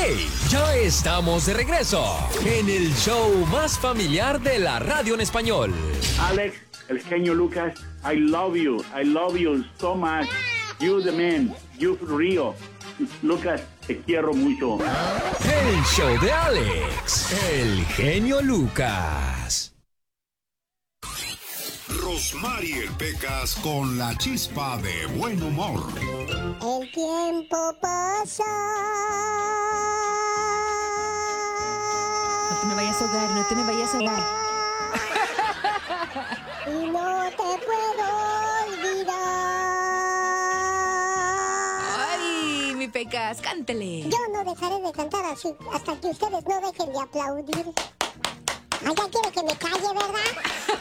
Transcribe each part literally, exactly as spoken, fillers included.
¡Hey! Ya estamos de regreso en el show más familiar de la radio en español. Alex, el genio Lucas, I love you, I love you so much. You the man, you Rio. Lucas, te quiero mucho. El show de Alex, el genio Lucas. Rosmarie Pecas con la chispa de buen humor. El tiempo pasa. No te me vayas a ahogar, no te me vayas a ahogar. Y no te puedo olvidar. Ay, mi Pecas, cántale. Yo no dejaré de cantar así hasta que ustedes no dejen de aplaudir. Ay, ya quiere que me calle, ¿verdad?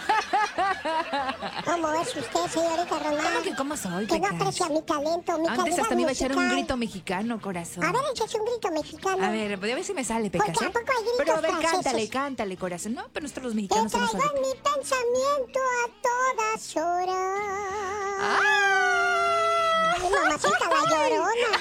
¿Cómo es usted, señorita Román? ¿Cómo que cómo soy, Que no Pecas? aprecia mi talento, mi Antes hasta me iba a echar un musical. grito mexicano, corazón. A ver, échese un grito mexicano. A ver, voy a ver si me sale, Pecas, Porque ¿eh? ¿a poco hay gritos Pero a ver, franceses? cántale, cántale, corazón. No, pero nosotros los Te mexicanos somos traigo en ahorita. mi pensamiento a todas horas. ¡Ay! Mamacita la Llorona.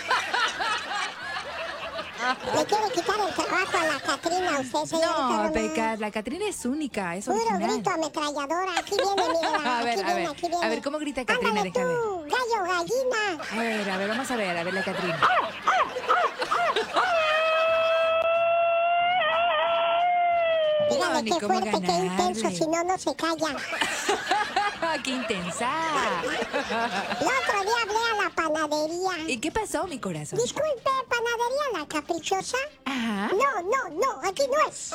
Le quiere quitar el trabajo a la Catrina, usted, señorita No, Román. Pecas, la Catrina es única, es Puro original. grito ametralladora. Aquí viene, mira. A ver, aquí a viene, ver, aquí viene. a ver, ¿cómo grita Catrina? Ándale Déjame tú, gallo, gallina. A ver, a ver, vamos a ver, a ver la Catrina. Dígale No, ni qué cómo fuerte, qué ganarle. intenso, si no, no se calla. ¡Qué intensa! El otro día hablé a la panadería. ¿Y qué pasó, mi corazón? Disculpe, ¿panadería La Caprichosa? Ajá. No, no, no, aquí no es.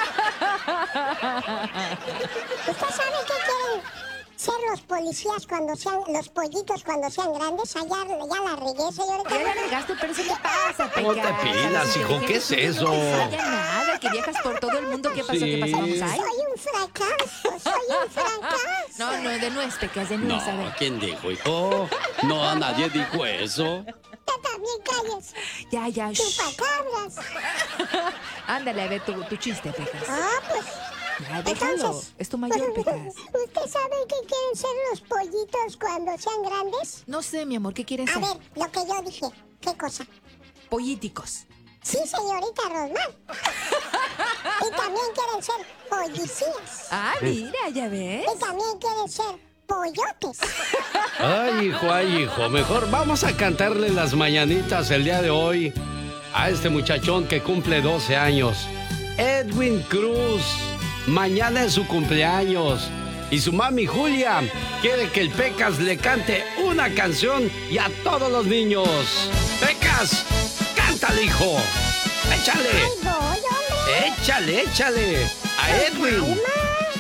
¿Usted sabe qué quieren ser los policías cuando sean, los pollitos cuando sean grandes? Allá ya la regué, señorita. Ya la regaste, pero ¿eso qué pasa, Pecas? Ponte pilas, hijo, ¿qué es eso? No falla nada, que viajas por todo el mundo. ¿Qué pasó? Sí. ¿Qué pasó? Vamos ahí. Soy un fracaso, soy un fracaso. No, no, de nuez, Pecas, de nuez, a No, ver. ¿quién dijo, hijo? No, a nadie dijo eso. Tú también calles, Ya, ya, shh. chupacabras. Ándale, a ver tu, tu chiste, Pecas. Ah, pues. Ya, déjalo. Entonces, Es tu mayor, Pecas. ¿usted sabe qué quieren ser los pollitos cuando sean grandes? No sé, mi amor, ¿qué quieren A ser? ver, lo que yo dije. ¿Qué cosa? Políticos. Sí, señorita Rosmar. Y también quieren ser policías. Ah, mira, ya ves. Y también quieren ser pollotes. Ay, hijo, ay, hijo, mejor vamos a cantarle las mañanitas el día de hoy a este muchachón que cumple doce años. Edwin Cruz. Mañana es su cumpleaños. Y su mami Julia quiere que el Pecas le cante una canción y a todos los niños. ¡Pecas! ¡Cántale, hijo! ¡Échale! Ay, voy, hombre. ¡Échale, échale! ¡A Edwin! Calma.